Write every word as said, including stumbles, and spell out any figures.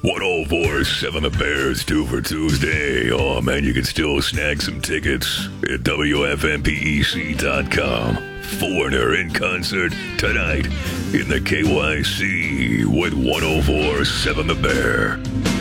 ten47 The Bears, two for Tuesday. Oh, man, you can still snag some tickets at W F M P E C dot com. Foreigner in concert tonight in the K Y C with ten forty-seven The Bear.